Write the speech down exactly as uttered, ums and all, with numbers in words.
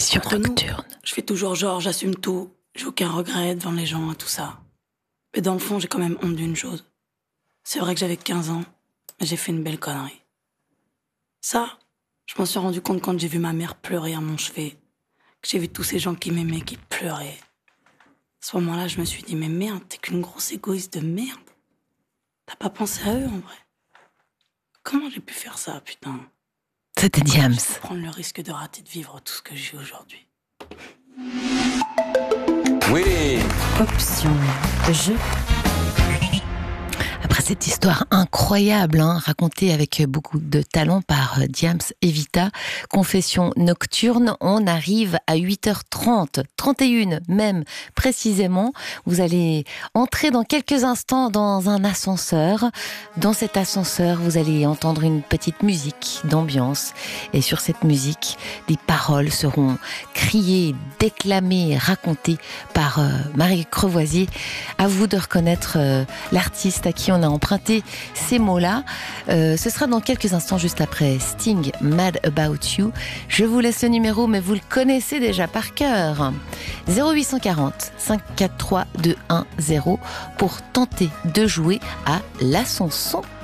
Confession Entre nous, nocturne. je fais toujours genre, j'assume tout. J'ai aucun regret devant les gens et tout ça. Mais dans le fond, j'ai quand même honte d'une chose. C'est vrai que j'avais quinze ans, mais j'ai fait une belle connerie. Ça, je m'en suis rendu compte quand j'ai vu ma mère pleurer à mon chevet. Que j'ai vu tous ces gens qui m'aimaient, qui pleuraient. À ce moment-là, je me suis dit, mais merde, t'es qu'une grosse égoïste de merde. T'as pas pensé à eux, en vrai. Comment j'ai pu faire ça, putain? C'était Diams. J'ai pu prendre le risque de rater de vivre tout ce que j'ai aujourd'hui. Oui. Option jeu. Après cette histoire incroyable, hein, racontée avec beaucoup de talent par Diams et Vita, Confession nocturne, on arrive à huit heures trente, trente et une même précisément. Vous allez entrer dans quelques instants dans un ascenseur. Dans cet ascenseur, vous allez entendre une petite musique d'ambiance. Et sur cette musique, les paroles seront criées, déclamées, racontées par euh, Marie Crevoisier. À vous de reconnaître euh, l'artiste à qui on a emprunté ces mots-là. Euh, ce sera dans quelques instants, juste après Sting, Mad About You. Je vous laisse le numéro, mais vous le connaissez déjà par cœur. zéro huit cent quarante, cinq quatre trois, deux un zéro pour tenter de jouer à l'Ascension.